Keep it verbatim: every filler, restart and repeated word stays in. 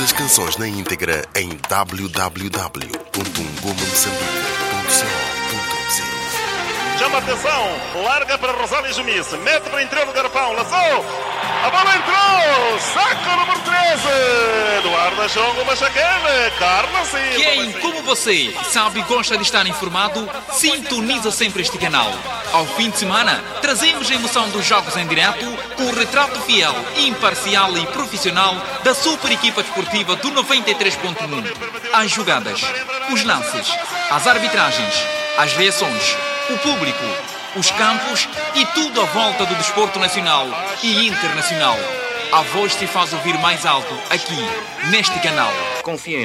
as canções na íntegra em w w w ponto ngoma moçambique ponto co ponto m z. Chama atenção, larga para Rosário Jumice, mete para o interior do garrafão, laçou, a bola entrou, saca o número treze, Eduardo Chongo Machacane, Carlos Silva. Quem, como você, sabe e gosta de estar informado, sintoniza sempre este canal. Ao fim de semana, trazemos a emoção dos jogos em direto com o retrato fiel, imparcial e profissional da super equipa desportiva do noventa e três ponto um. As jogadas, os lances, as arbitragens, as reações, o público, os campos e tudo à volta do desporto nacional e internacional. A voz se faz ouvir mais alto aqui, neste canal. Confia em